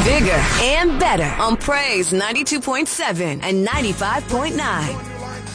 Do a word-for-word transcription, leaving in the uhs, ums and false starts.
bigger, and better on Praise ninety-two point seven and ninety-five point nine.